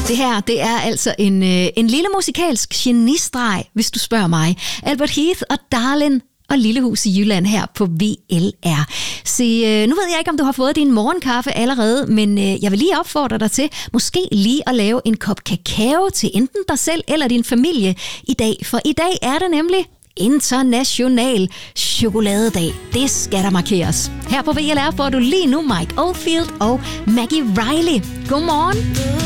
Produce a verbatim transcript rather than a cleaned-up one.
Det her, det er altså en, øh, en lille musikalsk genistreg, hvis du spørger mig. Albert Heath og Darlin og Lillehus i Jylland her på V L R. Se, øh, nu ved jeg ikke, om du har fået din morgenkaffe allerede, men øh, jeg vil lige opfordre dig til måske lige at lave en kop kakao til enten dig selv eller din familie i dag. For i dag er det nemlig International Chokoladedag. Det skal der markeres. Her på V L R får du lige nu Mike Oldfield og Maggie Riley. Godmorgen.